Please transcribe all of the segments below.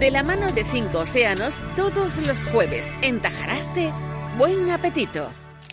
De la mano de 5 océanos, todos los jueves en Tajaraste, buen apetito.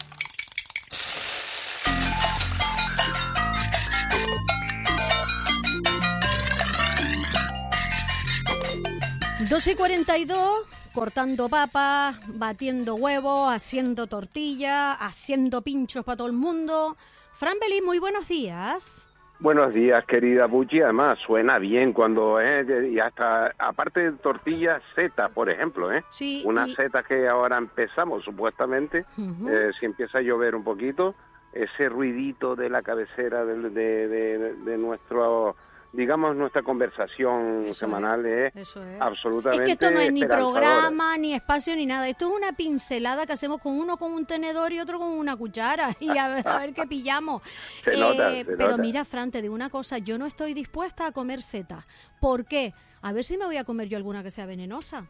Doce y 42, cortando papas, batiendo huevos, haciendo tortilla, haciendo pinchos para todo el mundo. Fran Belín, muy buenos días. Buenos días, querida Buchi. Además, suena bien cuando y hasta, aparte de tortillas, setas, por ejemplo, Sí, unas setas que ahora empezamos, supuestamente, si empieza a llover un poquito, ese ruidito de la cabecera de nuestro, digamos, nuestra conversación semanal es absolutamente. Es que esto no es ni esperanzadora. programa, ni espacio, ni nada. Esto es una pincelada que hacemos con uno con un tenedor y otro con una cuchara. Y a ver qué pillamos. Se nota. Pero mira, Fran, te digo una cosa. Yo no estoy dispuesta a comer setas. ¿Por qué? A ver si me voy a comer yo alguna que sea venenosa.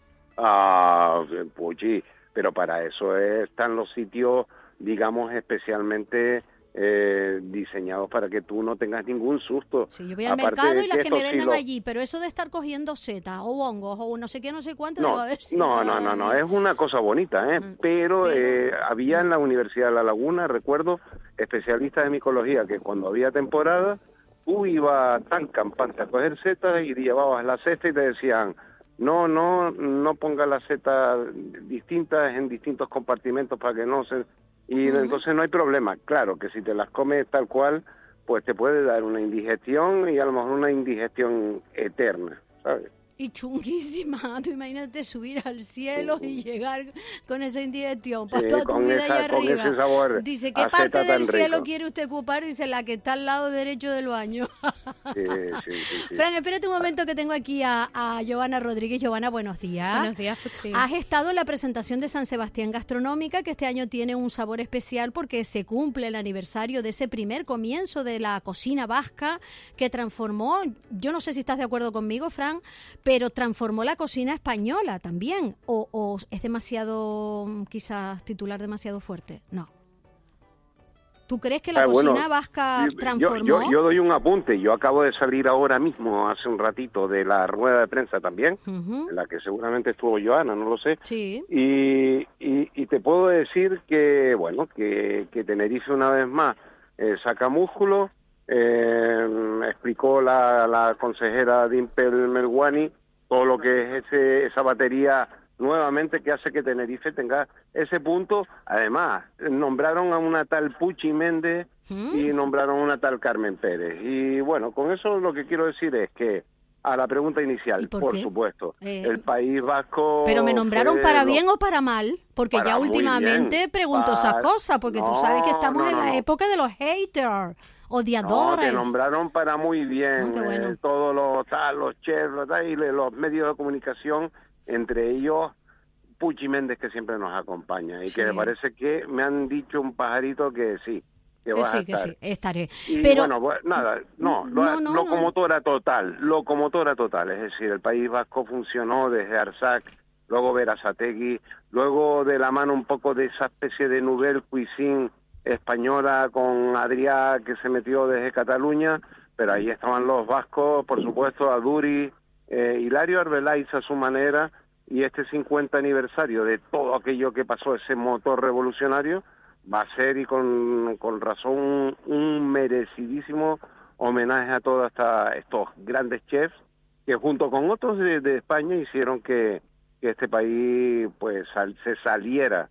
Puchi, pero para eso están los sitios, digamos, especialmente diseñados para que tú no tengas ningún susto. Sí, yo voy al Aparte mercado de y las que me vendan sí allí, pero eso de estar cogiendo setas o hongos o no sé qué, no sé cuánto, No, digo, a ver si... no, es una cosa bonita, pero había en la Universidad de La Laguna, recuerdo, especialistas de micología, que cuando había temporada, tú ibas tan campante a coger setas y llevabas la cesta y te decían, no pongas las setas distintas en distintos compartimentos para que no se... Y entonces no hay problema. Claro que si te las comes tal cual, pues te puede dar una indigestión y a lo mejor una indigestión eterna, ¿sabes? Y chunguísima, tú imagínate subir al cielo y llegar con esa indigestión para toda tu vida allá con arriba. ese sabor. Dice, ¿qué a parte seta del tan cielo rico. quiere usted ocupar? Dice, la que está al lado derecho del baño. Sí. Fran, espérate un momento que tengo aquí a Giovanna Rodríguez. Giovanna, buenos días. Buenos días, Puchi. Has estado en la presentación de San Sebastián Gastronómica, que este año tiene un sabor especial porque se cumple el aniversario de ese primer comienzo de la cocina vasca que transformó, yo no sé si estás de acuerdo conmigo, Fran, pero transformó la cocina española también, o es demasiado, quizás titular demasiado fuerte. No. ¿Tú crees que la cocina vasca transformó? Yo doy un apunte. Yo acabo de salir ahora mismo, hace un ratito, de la rueda de prensa también, en la que seguramente estuvo Joana, no lo sé. Sí. Y te puedo decir que, bueno, que Tenerife una vez más saca músculo. Explicó la consejera Dimpel Melwani todo lo que es esa batería nuevamente que hace que Tenerife tenga ese punto. Además, nombraron a una tal Puchi Méndez y nombraron a una tal Carmen Pérez. Y bueno, con eso lo que quiero decir es que a la pregunta inicial, por supuesto, el País Vasco... ¿Pero me nombraron para bien o para mal? Porque ya últimamente pregunto esas cosas, porque tú sabes que estamos en la época de los haters. Odiadores. No, te nombraron para muy bien. Qué bueno. Todos los chefs, y los medios de comunicación, entre ellos Puchi Méndez, que siempre nos acompaña. Y que me parece que me han dicho un pajarito que sí, que vas a estar. Que sí, estaré. Y pero bueno, nada, locomotora total. Es decir, el País Vasco funcionó desde Arsac, luego Berasategui, luego de la mano un poco de esa especie de nouvelle cuisine española con Adrià, que se metió desde Cataluña, pero ahí estaban los vascos, por supuesto, Aduri, Hilario Arbeláez a su manera, y este 50 aniversario de todo aquello que pasó, ese motor revolucionario, va a ser, y con razón, un merecidísimo homenaje a todos estos grandes chefs que junto con otros de España hicieron que este país pues se saliera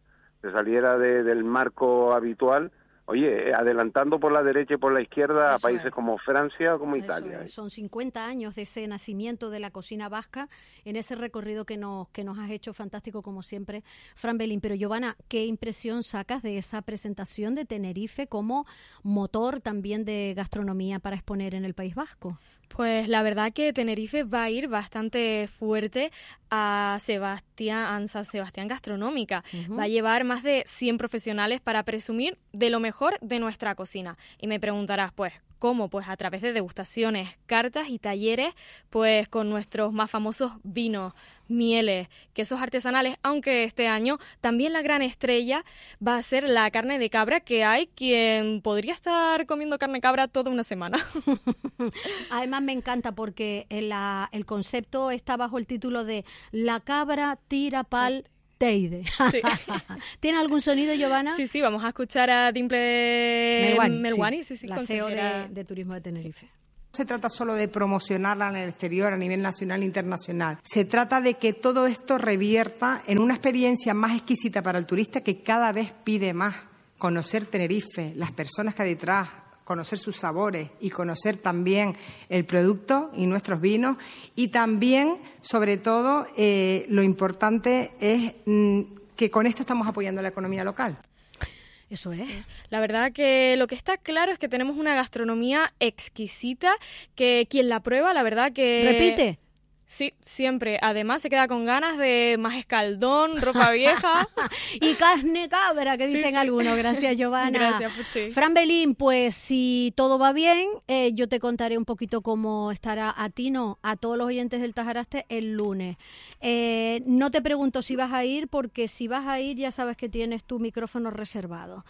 del marco habitual, adelantando por la derecha y por la izquierda a países como Francia o como Italia. Son 50 años de ese nacimiento de la cocina vasca en ese recorrido que nos has hecho fantástico como siempre, Fran Belín. Pero Giovanna, ¿qué impresión sacas de esa presentación de Tenerife como motor también de gastronomía para exponer en el País Vasco? Pues la verdad que Tenerife va a ir bastante fuerte a San Sebastián Gastronómica. Va a llevar más de 100 profesionales para presumir de lo mejor de nuestra cocina. Y me preguntarás, pues, ¿Cómo? Pues a través de degustaciones, cartas y talleres, pues con nuestros más famosos vinos, mieles, quesos artesanales, aunque este año también la gran estrella va a ser la carne de cabra, que hay quien podría estar comiendo carne de cabra toda una semana. Además me encanta porque el concepto está bajo el título de La cabra tira pal Teide. Sí. ¿Tiene algún sonido, Giovanna? Sí, vamos a escuchar a Dimple Melwani, sí, la CEO de Turismo de Tenerife. No se trata solo de promocionarla en el exterior a nivel nacional e internacional. Se trata de que todo esto revierta en una experiencia más exquisita para el turista que cada vez pide más. Conocer Tenerife, las personas que hay detrás, conocer sus sabores y conocer también el producto y nuestros vinos. Y también, sobre todo, lo importante es que con esto estamos apoyando la economía local. Eso es. La verdad que lo que está claro es que tenemos una gastronomía exquisita, que quien la prueba, la verdad que... ¿Repite? Sí, siempre. Además, se queda con ganas de más escaldón, ropa vieja. Y carne cabra, que dicen algunos. Gracias, Giovanna. Gracias, Puchi. Fran Belín, pues si todo va bien, yo te contaré un poquito cómo estará a todos los oyentes del Tajaraste el lunes. No te pregunto si vas a ir, porque si vas a ir ya sabes que tienes tu micrófono reservado.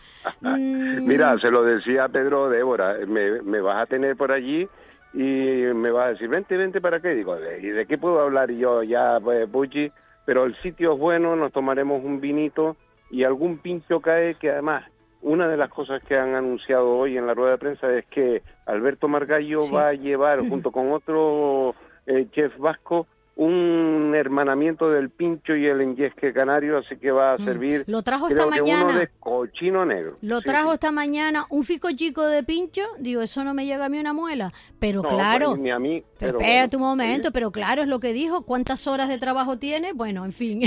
Mira, se lo decía a Pedro Débora, me vas a tener por allí y me vas a decir, vente para qué. Digo, ¿y de qué puedo hablar yo ya, pues, Puchi? Pero el sitio es bueno, nos tomaremos un vinito y algún pincho cae, que además, una de las cosas que han anunciado hoy en la rueda de prensa es que Alberto Margallo va a llevar, junto con otro chef vasco, un hermanamiento del pincho y el enyesque canario, así que va a servir, lo trajo creo esta que mañana, uno de cochino negro. Lo trajo esta mañana, un ficochico de pincho, digo, eso no me llega a mí una muela, pero no, claro, ni a mí, pero espérate un momento, pero claro, es lo que dijo, ¿cuántas horas de trabajo tiene? Bueno, en fin.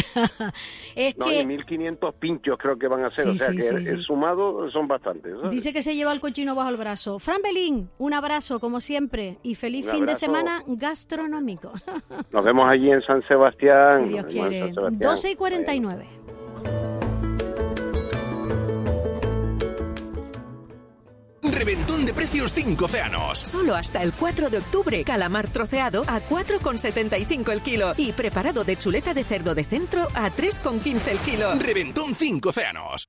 Es no, que... y 1.500 pinchos creo que van a ser, sumado son bastantes, ¿sabes? Dice que se lleva el cochino bajo el brazo. Fran Belín, un abrazo como siempre y feliz fin de semana gastronómico. Nos vemos allí en San Sebastián. Si Dios quiere. 12:49. Reventón de precios 5 océanos. Solo hasta el 4 de octubre. Calamar troceado a 4,75 el kilo. Y preparado de chuleta de cerdo de centro a 3,15 el kilo. Reventón 5 océanos.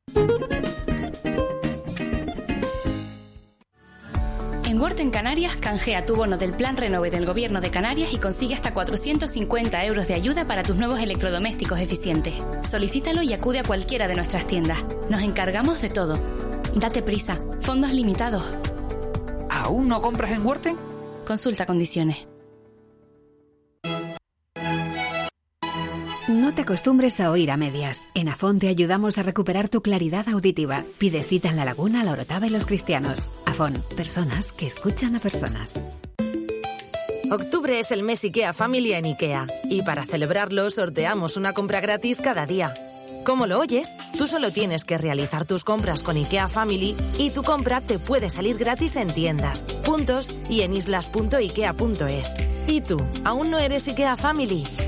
En Huerta en Canarias, canjea tu bono del Plan Renove del Gobierno de Canarias y consigue hasta 450 euros de ayuda para tus nuevos electrodomésticos eficientes. Solicítalo y acude a cualquiera de nuestras tiendas. Nos encargamos de todo. Date prisa. Fondos limitados. ¿Aún no compras en Huerta? Consulta condiciones. No te acostumbres a oír a medias. En Afón te ayudamos a recuperar tu claridad auditiva. Pide cita en La Laguna, La Orotava y Los Cristianos. Afón, personas que escuchan a personas. Octubre es el mes IKEA Family en IKEA. Y para celebrarlo sorteamos una compra gratis cada día. ¿Cómo lo oyes? Tú solo tienes que realizar tus compras con IKEA Family y tu compra te puede salir gratis en tiendas, puntos y en islas.ikea.es. ¿Y tú, aún no eres IKEA Family?